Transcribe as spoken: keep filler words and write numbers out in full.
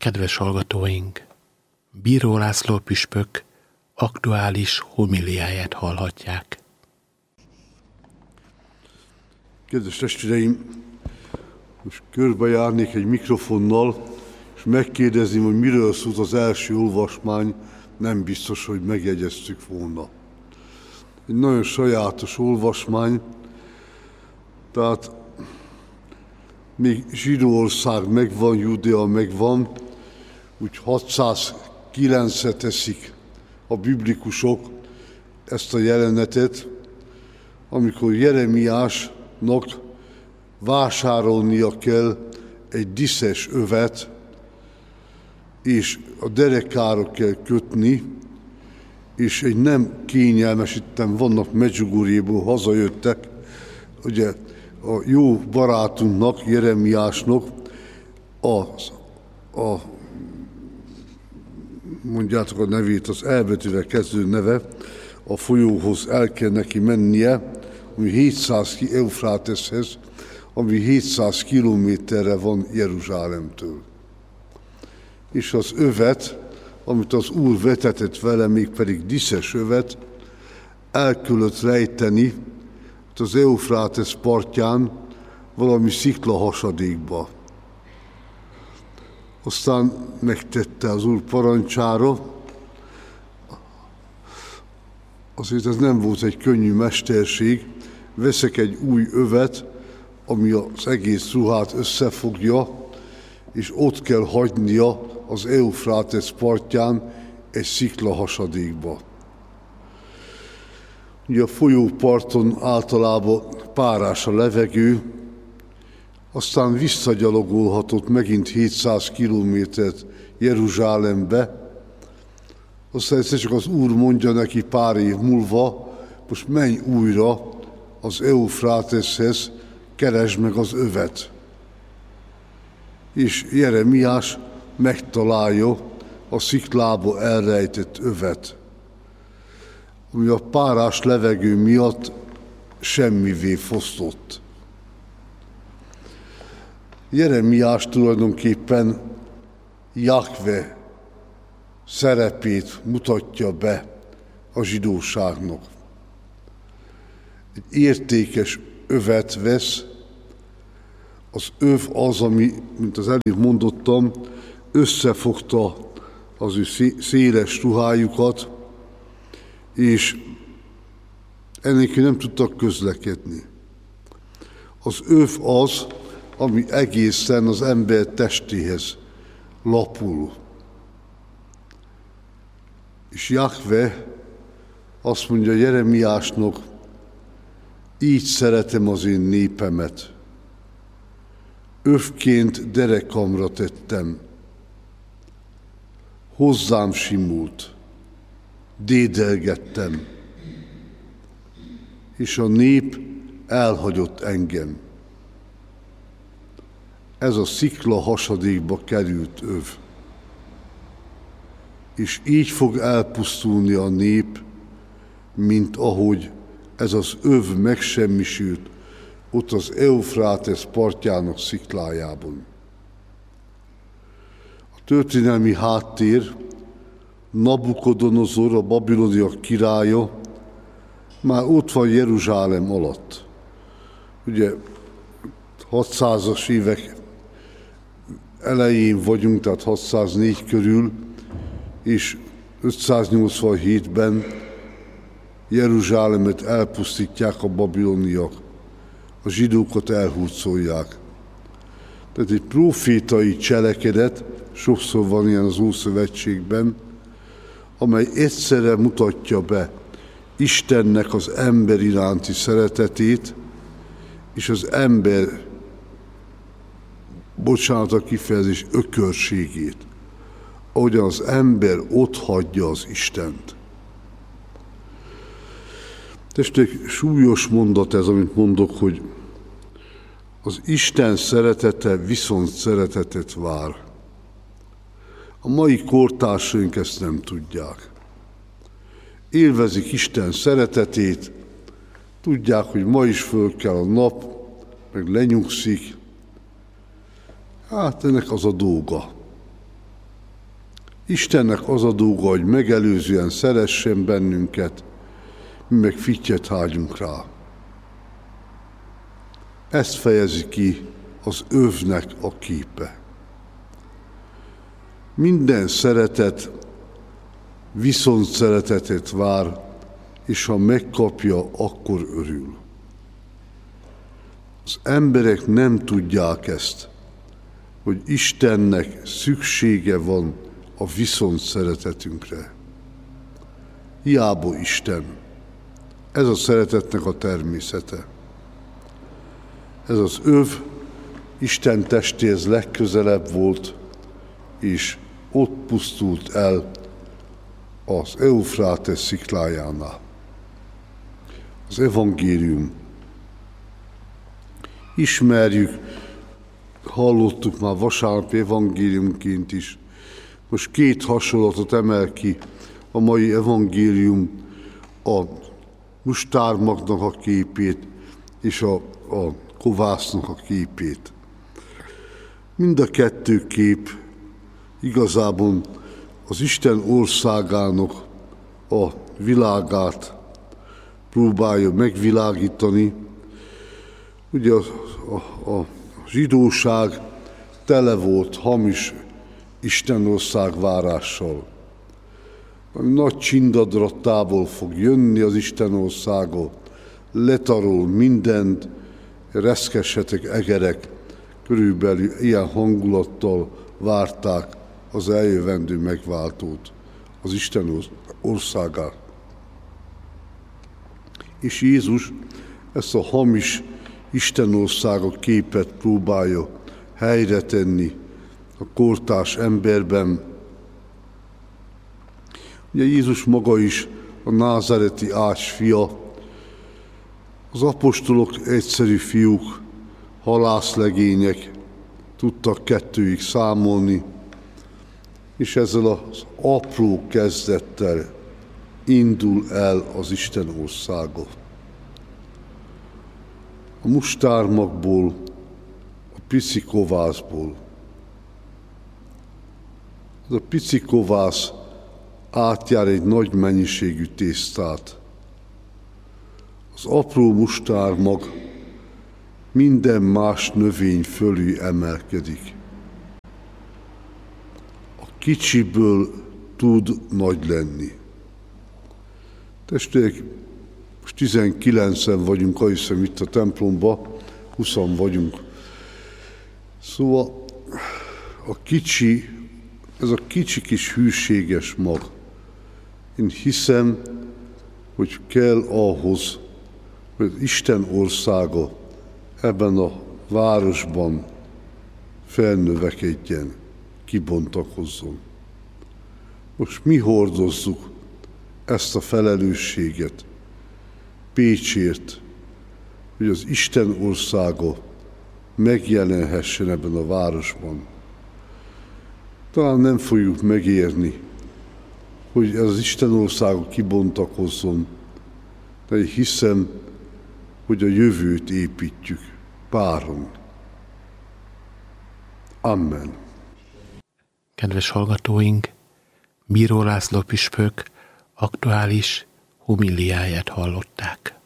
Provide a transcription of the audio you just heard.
Kedves hallgatóink! Bíró László püspök aktuális homiliáját hallhatják. Kedves testvéreim, most körbejárnék egy mikrofonnal, és megkérdezném, hogy miről szólt az első olvasmány, nem biztos, hogy megjegyeztük volna. Egy nagyon sajátos olvasmány, tehát még Zsidóország megvan, Judea megvan, úgy hatszázkilencre teszik a biblikusok ezt a jelenetet, amikor Jeremiásnak vásárolnia kell egy diszes övet, és a derekára kell kötni, és egy nem kényelmes, itten vannak Medjugorjéból, hazajöttek, ugye a jó barátunknak, Jeremiásnak az, a, mondjátok a nevét, az elbetűvel kezdő neve, a folyóhoz el kell neki mennie, ami hétszáz Eufráteszhez, ami hétszáz kilométerre van Jeruzsálemtől. És az övet, amit az Úr vetetett vele, mégpedig diszes övet, el kellett rejteni az Eufrátesz partján valami sziklahasadékba. Aztán megtette az Úr parancsára. Azért ez nem volt egy könnyű mesterség. Veszek egy új övet, ami az egész ruhát összefogja, és ott kell hagynia az Eufrátesz partján egy sziklahasadékba. Ugye a folyóparton általában párás a levegő, aztán visszagyalogolhatott megint hétszáz kilométert Jeruzsálembe, aztán egyszer csak az Úr mondja neki pár év múlva, most menj újra az Eufráteszhez, keresd meg az övet. És Jeremiás megtalálja a sziklába elrejtett övet, ami a párás levegő miatt semmivé fosztott. Jeremiás tulajdonképpen Jahve szerepét mutatja be a zsidóságnak. Egy értékes övet vesz, az öv az, ami, mint az előbb mondottam, összefogta az ő széles ruhájukat, és ennélkül nem tudtak közlekedni. Az öv az, ami egészen az ember testéhez lapul. És Jahve azt mondja Jeremiásnak, így szeretem az én népemet. Övként derekamra tettem. Hozzám simult. Dédelgettem. És a nép elhagyott engem. Ez a szikla hasadékba került öv. És így fog elpusztulni a nép, mint ahogy ez az öv megsemmisült ott az Eufrátesz partjának sziklájában. A történelmi háttér, Nabukodonozor, a babiloniak királya, már ott van Jeruzsálem alatt. Ugye hatszázas évek elején vagyunk, tehát hatszáznégy körül, és ötszáznyolcvanhétben Jeruzsálemet elpusztítják a babiloniak, a zsidókat elhurcolják. Tehát egy profétai cselekedet, sokszor van ilyen az Ószövetségben, amely egyszerre mutatja be Istennek az ember iránti szeretetét, és az ember, bocsánat a kifejezés, ökörségét, ahogyan az ember ott hagyja az Istent. Testvérek, súlyos mondat ez, amit mondok, hogy az Isten szeretete viszont szeretetet vár. A mai kortársaink ezt nem tudják. Élvezik Isten szeretetét, tudják, hogy ma is föl kell a nap, meg lenyugszik. Hát ennek az a dolga. Istennek az a dolga, hogy megelőzően szeressen bennünket, mi meg fittyet hágyunk rá. Ezt fejezi ki az övnek a képe. Minden szeretet viszont szeretetet vár, és ha megkapja, akkor örül. Az emberek nem tudják ezt, hogy Istennek szüksége van a viszont szeretetünkre. Hiába Isten. Ez a szeretetnek a természete. Ez az öv Isten testéhez legközelebb volt, és ott pusztult el az Eufrátesz sziklájánál. Az evangélium. Ismerjük, hallottuk már vasárnap evangéliumként is. Most két hasonlatot emel ki a mai evangélium, a mustármagnak a képét és a, a kovásznak a képét. Mind a kettő kép igazából az Isten országának a világát próbálja megvilágítani. Ugye a, a, a zsidóság tele volt hamis Istenország várással. Nagy csindadrattából fog jönni az Istenországa, letarol mindent, reszkessetek egerek, körülbelül ilyen hangulattal várták az eljövendő megváltót, az Isten országát. És Jézus ezt a hamis Istenországok képet próbálja helyre tenni a kortárs emberben. Ugye Jézus maga is a názáreti Ács fia, az apostolok egyszerű fiúk, halászlegények, tudtak kettőig számolni, és ezzel az apró kezdettel indul el az Isten országa. A mustármagból, a pici kovászból. Ez a pici kovász átjár egy nagy mennyiségű tésztát. Az apró mustármag minden más növény fölé emelkedik. A kicsiből tud nagy lenni. Testvérek, most tizenkilencen vagyunk, ha hiszem itt a templomban, huszan vagyunk. Szóval a kicsi, ez a kicsi kis hűséges mag. Én hiszem, hogy kell ahhoz, hogy Isten országa ebben a városban felnövekedjen, kibontakozzon. Most mi hordozzuk ezt a felelősséget Pécsért, hogy az Isten országa megjelenhessen ebben a városban. Talán nem fogjuk megérni, hogy ez az Isten országa kibontakozzon, de én hiszem, hogy a jövőt építjük páron. Amen. Kedves hallgatóink, Bíró László püspök aktuális homiliáját hallották.